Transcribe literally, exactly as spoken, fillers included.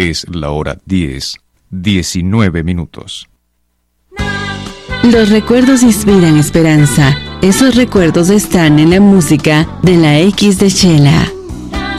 Es la hora diez, diecinueve minutos. Los recuerdos inspiran esperanza. Esos recuerdos están en la música de la X de Chela.